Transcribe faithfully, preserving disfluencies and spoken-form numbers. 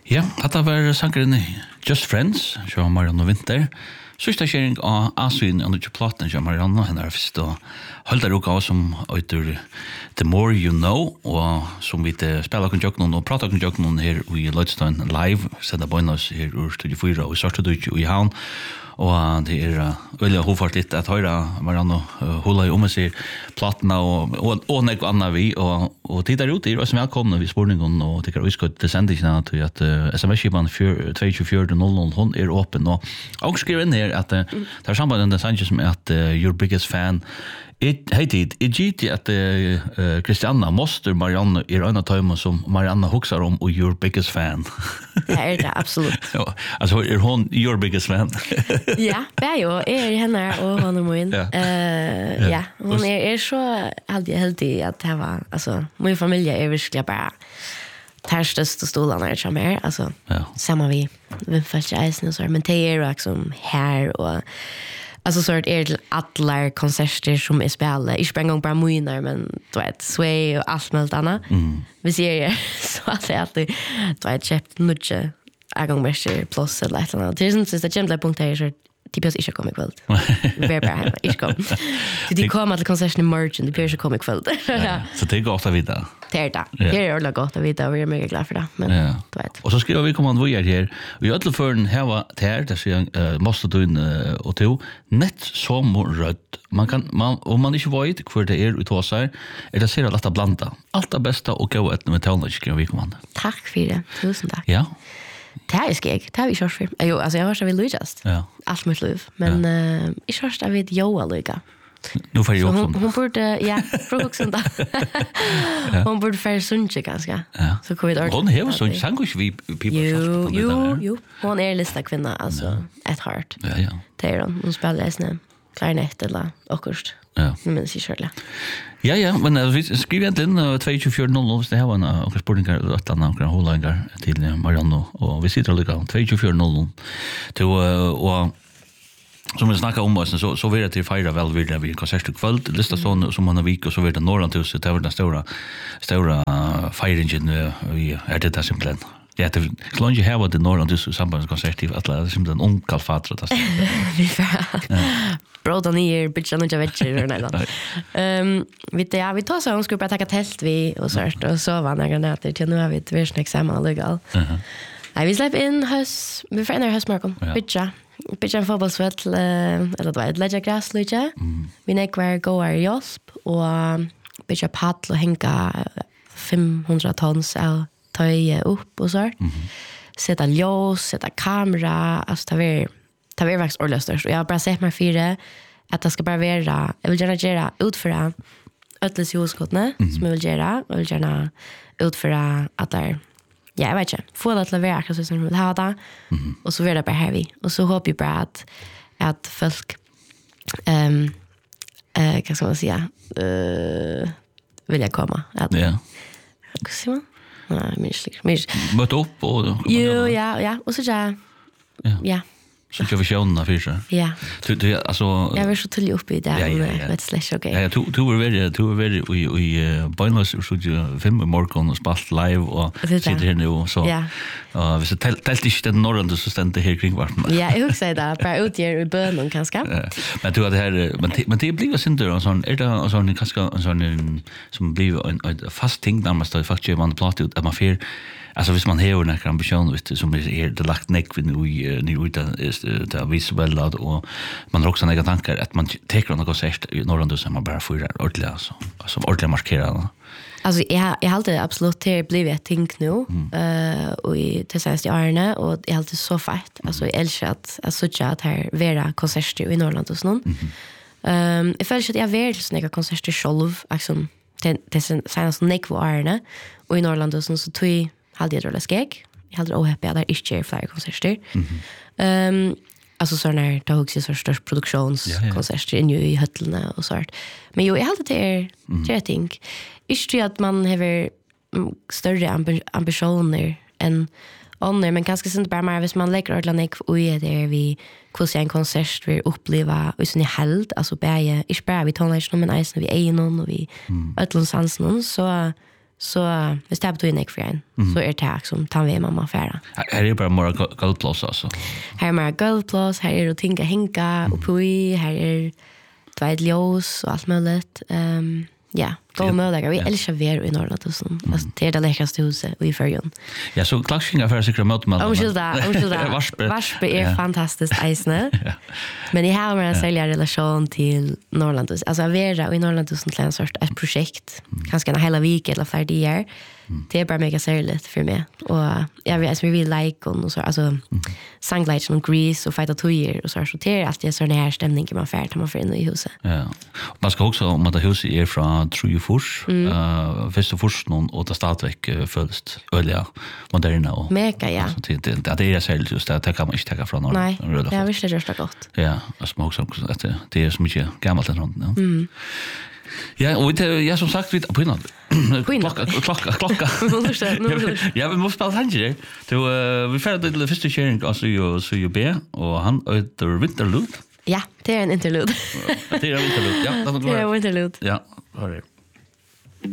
Ja, dette var sangeren Just Friends, som Marianne Winter. Sørste kjering av Asien under platen som Marianne, henne er først og holdt der også som heter The More You Know, og som vi spiller kun jøkken og prater kun jøkken her i Lloydstein live, sender bøynes her ur Studio fire og i Sartedøy og i Havn. Og det er uh, veldig hovfart litt at høyre Marianne uh, holder om seg platene og, og, og noe annet vi og, og tid der ute er også velkomne ved spørningen og det kan huske til sendingen til at uh, S M S-skipen to to fire null null hun er åpen og og skriver inn her at uh, det er samband med den sangen som er at uh, your biggest fan hei tid, er gitt at uh, Christiana Moster Marianne er en av tøymen som Marianne hukser om og your biggest fan. Det er det, absolutt. Ja, altså, er hun your biggest fan? Ja, det er jo, er henne og hun er min. Ja, uh, ja. Hun er, er så heldig, heldig at det var, altså, min familie er virkelig bare tar største stolene her som er, altså, ja. Sammen vi, vi følger eisen og så, men det er jo liksom her og alltså så är det alla konserter som är spelade. Inte en gång bara munar, men du vet, Sway och allt möjligt annat. Mm. Vi ser ju så att det alltid, du vet, köpt mycket en gång mer plus eller ett eller annat. Det är sånt att det är punkt här så typ jag inte kommer ikväll. Vi är bara hemma, inte kom. Det kommer till konserten i merchen, det blir inte komma ikväll. Så det är gott att veta. Det är det. Det är ordentligt gott att veta och vi är mycket glada för det. Men, ja. Du vet. Och så skriver vi kommande vad här. Och jag tror för den här var det här, där säger jag, måste du in och to, nett som rött. Man kan, man, om man inte vet för det är utav sig, är det ser att blanda. Allt det bästa och gå ett med talande skriver vi kommande. Tack för det. Tusen tack. Ja. Det här är skeg. Det här är vi kört för. Jo, alltså jag har så vill Lucas. Ja. Allt mitt liv. Men ja. uh, jag kört av vid Joa Luca. Nu får jag också. Hon, hon borde, ja, för också då. Hon borde färre sunche ganska. Ja. Så kommer vi ordentligt. Hon har sån sangus vi people. Jo, jo, jo. Hon är lista kvinna, alltså ett heart. Ja, ja. Det är hon. Hon spelar läsne. Klarinett eller akkurst. Ja. Nu minns jag själv. Ja, ja, men uh, vi skriver egentligen two two four null null, det här var en uh, sportingar och ett annat och hållangar till uh, Marianne och vi sitter och lycka two two four null null till uh, och som vi snackar om oss så så vill det till fira väl vill vi konsert och kväll lista sån som man har vik och så vill det Norrlandhuset det var den stora stora uh, firingen uh, vi är det där simpelt. Ja, det är långt ju här var det Norrlandhuset sambandskonsert att det som den onkalfatra det. Vi får. Bråda ner bitchen och jag vet inte nej. Ehm vi det ja vi tar så hon skulle bara ta tält vi och sårt och så var några nätter till nu har vi ett vers examen legal. Mhm. Nej, vi släpp in hös vi får när hösmarkom. Bitcha. Bitcha fotbollsvätt eller det var ett lägga gräs lite. Vi när kvar går josp och bitcha paddla och hänga fem hundra tons av töje upp och så. Sätta ljus, sätta kamera, alltså ta ver ta ver faktiskt ordentligt störst. Och jag har bara sett mig för det att det ska bara vara, jag vill gärna göra utföra ötles ljusskottna som jag vill göra. Jag vill gärna utföra att där, ja jag vet inte, få det till att vara akkurat som jag vill ha det. Mm. Och så blir det bara här vi. Och så hoppas jag bara att, att folk, um, uh, vad ska man säga, uh, vill jag komma. Att, ja. Vad ska man? Nej, minst minst. Möt upp och jo, ja, ja, och så ja. Ja. Ja. Så jag vill köra den för sig. Ja. Du du alltså jag vill så till upp i det med ett slash okej. Ja, du du var väldigt du var väldigt i i Boilers så ju fem morgon och spalt live och sitter här nu så. Ja. Och vi så tält inte den norrande så ständer här kring vart. Ja, jag säger det bara utger i bön kanske. Men du har det här men men det blir väl inte en sån är det en sån kanske en sån som blir en fast ting när man står faktiskt man pratar ut att man får alltså hvis man har en ambition vet du som är det lagt neck vid nu i nu utan det visuella och man har också några tankar att man tar något konsert i Norrland som man bara får ordentligt alltså som ordentligt markerar. Alltså jag jag har alltid absolut det blivit ett ting nu eh och i det senaste åren och jag har alltid så fett alltså jag älskar att alltså att här vara konserter i Norrland och sånt. Ehm jag följer att jag vill såna konserter själv liksom det det senaste neck var åren och i Norrland och så tog hade jag roligt skeg. Jag hade ohappy att det inte är fler konserter. Ehm um, alltså så när det också så störst produktionskonserter ja, ja. i höttelna och sånt. Men jo jag hade det är mm. jag tänk. Inte att man har större ambi- ambitioner än andra men ganska sent bara mer hvis man lägger ordentligt och är där vi hur en konsert vi uppleva och så ni helt alltså bäge inte bara vi tar nästan men nästan vi är någon och vi ödlon sansen så så hvis det betyder ikke for en, så er det som tar vi mamma färra. Här är bara mer guldplås alltså. Här är mer guldplås, här är det ting att hänga och på i, här är två ljus och allt möjligt. Um, ja, gå och möjliga. Vi älskar ver i Norrland och sånt. Alltså, det är det läckraste huset i Färjön. Ja, så klaxingar för att säkra möte med. Omskylda, omskylda. Varspe. Varspe är fantastiskt eisne. Men jag har en sälja relation till Norrland. Alltså, jag vera i Norrland och sånt till en sorts ett projekt. Kanske en hela vik eller flera dagar. Det är bara mega särskilt för mig. Och jag vet som vi vill like och så alltså mm. sanglightsen och grease och fighta tojer och så så det är alltid sån här stämning man får när man får in i huset. Ja. Man ska också om att huset är från True Fors. Mm. Uh, först och först någon och det startväck uh, följst öliga moderna och mega ja. Alltså, det, det, det är särskilt just det kan man inte ta från någon. Nej, det har visst det just gott. Ja, alltså man också att det, det är så mycket gammalt än runt. Ja. Mm. Ja, och det jag som sagt vid på innan. Klocka klocka klocka. Ja, vi måste spela tanke. Så vi får det första sharing alltså ju så ju be och han heter Winterlude. Ja, det är en interlude. Det är en interlude. Ja, det är en interlude. Ja, hörru.